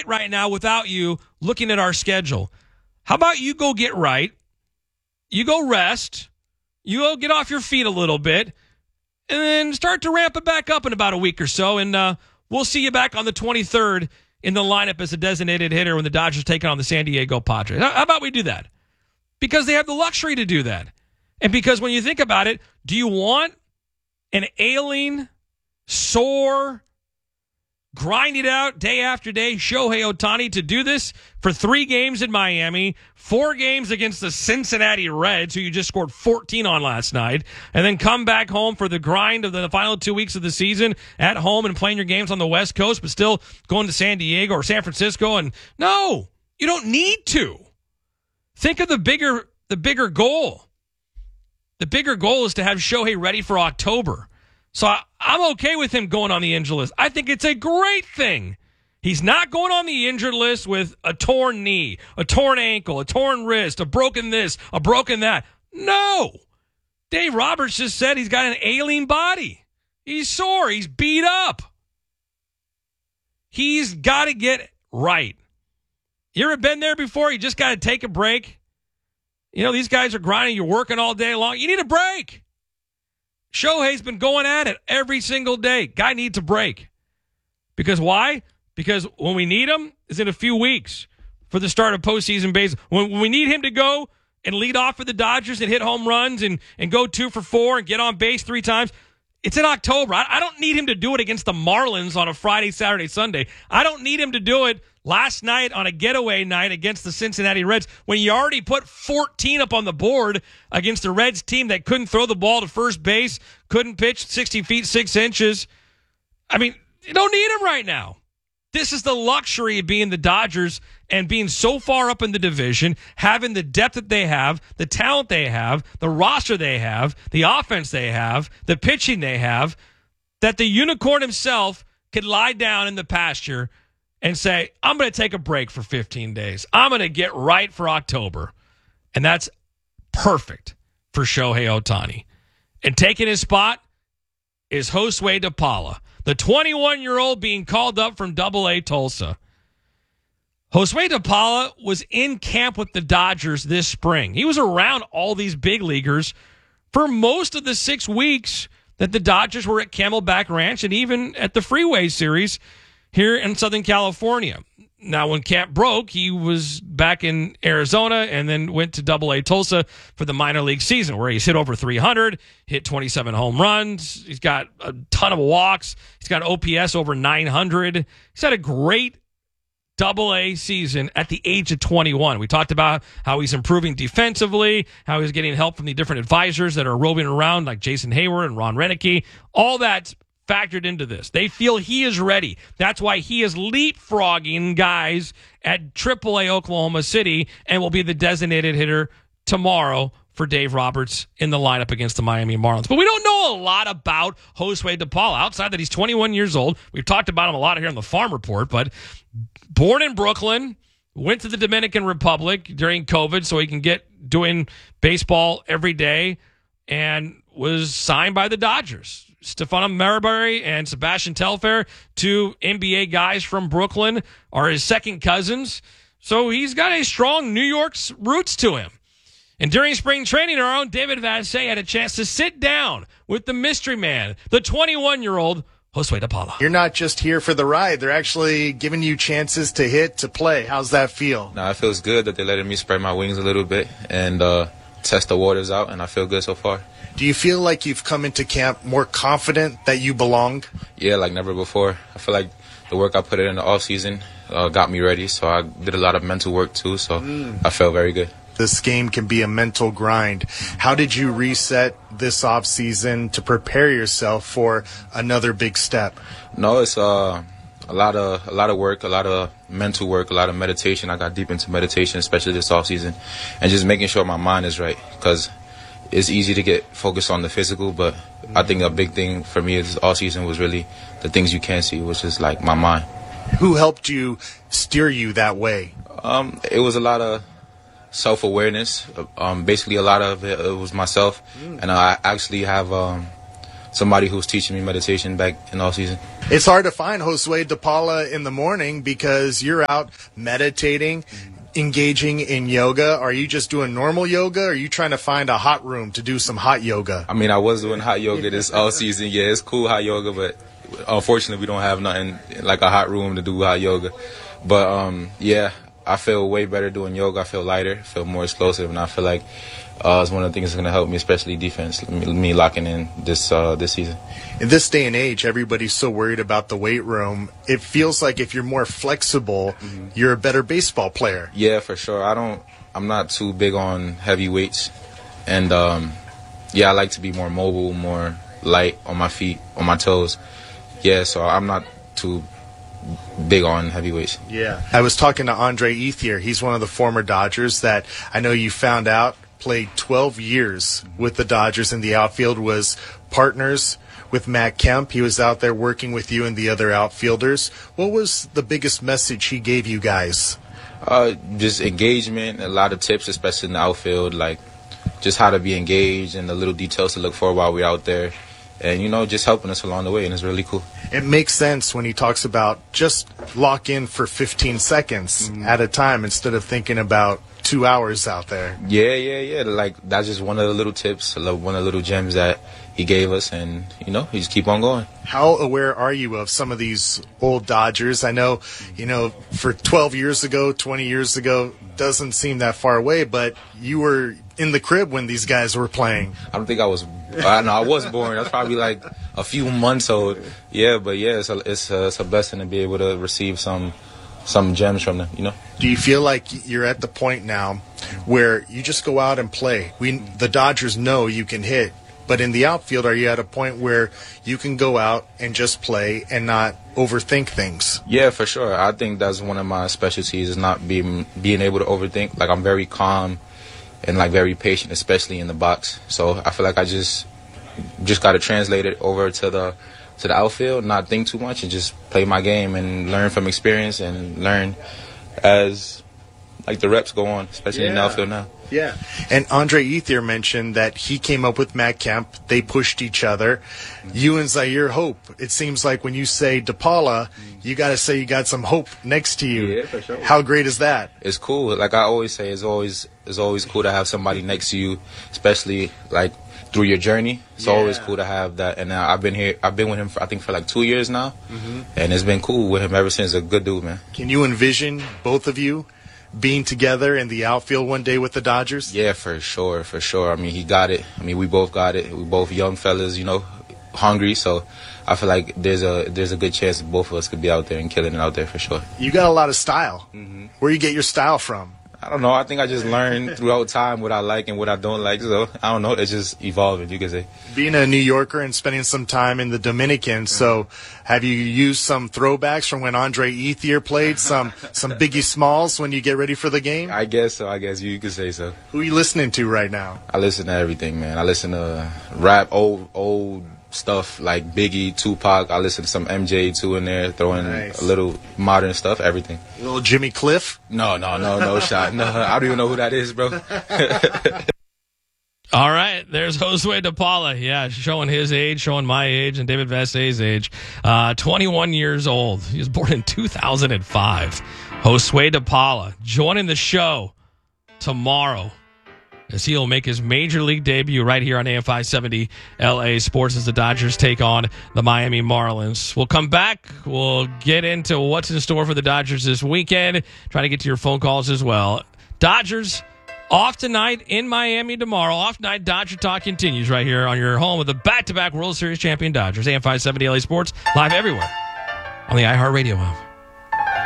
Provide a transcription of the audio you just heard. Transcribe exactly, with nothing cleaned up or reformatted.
right now without you looking at our schedule. How about you go get right? You go rest. You go get off your feet a little bit. And then start to ramp it back up in about a week or so. And uh, we'll see you back on the twenty-third in the lineup as a designated hitter when the Dodgers take on the San Diego Padres. How about we do that? Because they have the luxury to do that. And because when you think about it, do you want an ailing, sore, grind it out day after day Shohei Ohtani to do this for three games in Miami, four games against the Cincinnati Reds, who you just scored fourteen on last night, and then come back home for the grind of the final two weeks of the season at home and playing your games on the West Coast, but still going to San Diego or San Francisco? And no, you don't need to. Think of the bigger, the bigger goal. The bigger goal is to have Shohei ready for October. So I, I'm okay with him going on the injured list. I think it's a great thing. He's not going on the injured list with a torn knee, a torn ankle, a torn wrist, a broken this, a broken that. No. Dave Roberts just said he's got an ailing body. He's sore. He's beat up. He's got to get right. You ever been there before? You just got to take a break. You know, these guys are grinding. You're working all day long. You need a break. Shohei's been going at it every single day. Guy needs a break. Because why? Because when we need him is in a few weeks for the start of postseason baseball. When, when we need him to go and lead off for the Dodgers and hit home runs and, and go two for four and get on base three times, it's in October. I, I don't need him to do it against the Marlins on a Friday, Saturday, Sunday. I don't need him to do it last night on a getaway night against the Cincinnati Reds when you already put fourteen up on the board against the Reds team that couldn't throw the ball to first base, couldn't pitch sixty feet, six inches. I mean, you don't need him right now. This is the luxury of being the Dodgers and being so far up in the division, having the depth that they have, the talent they have, the roster they have, the offense they have, the pitching they have, that the unicorn himself could lie down in the pasture and say, I'm going to take a break for fifteen days. I'm going to get right for October. And that's perfect for Shohei Ohtani. And taking his spot is Josue DePaula, the twenty-one-year-old being called up from Double A Tulsa. Josue DePaula was in camp with the Dodgers this spring. He was around all these big leaguers for most of the six weeks that the Dodgers were at Camelback Ranch and even at the Freeway Series here in Southern California. Now, when camp broke, he was back in Arizona and then went to Double A Tulsa for the minor league season, where he's hit over three hundred, hit twenty-seven home runs. He's got a ton of walks. He's got O P S over nine hundred. He's had a great Double A season at the age of twenty-one. We talked about how he's improving defensively, how he's getting help from the different advisors that are roving around, like Jason Hayward and Ron Renicky. All that's factored into this. They feel he is ready. That's why he is leapfrogging guys at Triple A Oklahoma City and will be the designated hitter tomorrow for Dave Roberts in the lineup against the Miami Marlins. But we don't know a lot about Josue DePaula outside that he's twenty-one years old. We've talked about him a lot here on the Farm Report, but born in Brooklyn, went to the Dominican Republic during COVID so he can get doing baseball every day, and was signed by the Dodgers. Stefano Marbury and Sebastian Telfair, two N B A guys from Brooklyn, are his second cousins. So he's got a strong New York's roots to him. And during spring training, our own David Vassegh had a chance to sit down with the mystery man, the twenty-one-year-old Josue DePaula. You're not just here for the ride. They're actually giving you chances to hit, to play. How's that feel? No, it feels good that they're letting me spread my wings a little bit and uh, test the waters out, and I feel good so far. Do you feel like you've come into camp more confident that you belong? Yeah, like never before. I feel like the work I put in the offseason uh, got me ready, so I did a lot of mental work too, so mm. I felt very good. This game can be a mental grind. How did you reset this offseason to prepare yourself for another big step? No, it's uh, a lot of a lot of work, a lot of mental work, a lot of meditation. I got deep into meditation, especially this offseason, and just making sure my mind is right, because it's easy to get focused on the physical, but I think a big thing for me this offseason was really the things you can't see, which is like my mind. Who helped you steer you that way? Um, it was a lot of self-awareness. Um, basically, a lot of it, it was myself, mm. and I actually have um, somebody who's teaching me meditation back in off season. It's hard to find Josue DePaula in the morning because you're out meditating, engaging in yoga. Are you just doing normal yoga? Or are you trying to find a hot room to do some hot yoga? I mean, I was doing hot yoga this off season. Yeah, it's cool hot yoga, but unfortunately we don't have nothing like a hot room to do hot yoga. But um, yeah, I feel way better doing yoga. I feel lighter, feel more explosive, and I feel like uh, it's one of the things that's going to help me, especially defense, me, me locking in this uh, this season. In this day and age, everybody's so worried about the weight room. It feels like if you're more flexible, mm-hmm. you're a better baseball player. Yeah, for sure. I don't. I'm not too big on heavy weights, and um, yeah, I like to be more mobile, more light on my feet, on my toes. Yeah, so I'm not too big on heavyweights. Yeah. I was talking to Andre Ethier. He's one of the former Dodgers that I know you found out played twelve years with the Dodgers in the outfield, was partners with Matt Kemp. He was out there working with you and the other outfielders. What was the biggest message he gave you guys? Uh, just engagement, a lot of tips, especially in the outfield, like just how to be engaged and the little details to look for while we're out there. And, you know, just helping us along the way, and it's really cool. It makes sense when he talks about just lock in for fifteen seconds mm-hmm. at a time instead of thinking about two hours out there. Yeah, yeah, yeah. Like, that's just one of the little tips, one of the little gems that he gave us, and, you know, he just keep on going. How aware are you of some of these old Dodgers? I know, you know, for twelve years ago, twenty years ago, doesn't seem that far away, but you were in the crib when these guys were playing. I don't think I was, I know I was born. I was probably like a few months old. Yeah, but yeah, it's a, it's a, it's a blessing to be able to receive some some gems from them, you know. Do you feel like you're at the point now where you just go out and play? We, the Dodgers know you can hit, but in the outfield, are you at a point where you can go out and just play and not overthink things? Yeah, for sure. I think that's one of my specialties, is not being being able to overthink. Like, I'm very calm and like very patient, especially in the box. So I feel like I just just got to translate it over to the to the outfield, not think too much, and just play my game and learn from experience and learn as like the reps go on, especially yeah. in the outfield now. Yeah. And Andre Ethier mentioned that he came up with Matt Kemp. They pushed each other. Mm-hmm. You and Zaire Hope. It seems like when you say DePaula, you got to say you got some hope next to you. Yeah, for sure. How great is that? It's cool. Like I always say, it's always it's always cool to have somebody next to you, especially like through your journey. It's yeah. always cool to have that. And now I've been here. I've been with him for I think for like two years now, mm-hmm. and it's been cool with him ever since. A good dude, man. Can you envision both of you being together in the outfield one day with the Dodgers? Yeah, for sure, for sure. I mean, he got it. I mean, we both got it. We both young fellas, you know, hungry. So I feel like there's a there's a good chance that both of us could be out there and killing it out there for sure. You got a lot of style. Mm-hmm. Where you get your style from? I don't know. I think I just learned throughout time what I like and what I don't like. So I don't know. It's just evolving, you can say. Being a New Yorker and spending some time in the Dominican, mm-hmm. so have you used some throwbacks from when Andre Ethier played, some some Biggie Smalls when you get ready for the game? I guess so. I guess you could say so. Who are you listening to right now? I listen to everything, man. I listen to rap, old old stuff like Biggie, Tupac. I listen to some M J too in there, throwing nice. a little modern stuff, everything. A little Jimmy Cliff? No, no, no, no shot. No, I don't even know who that is, bro. All right, there's Josue DePaula. Yeah, showing his age, showing my age, and David Vassay's age. Uh, twenty-one years old. He was born in two thousand five. Josue DePaula joining the show tomorrow, as he'll make his major league debut right here on A M five seventy L A Sports as the Dodgers take on the Miami Marlins. We'll come back. We'll get into what's in store for the Dodgers this weekend. Try to get to your phone calls as well. Dodgers off tonight in Miami tomorrow. Off night, Dodger Talk continues right here on your home with the back-to-back World Series champion Dodgers. A M five seventy L A Sports, live everywhere on the iHeartRadio app.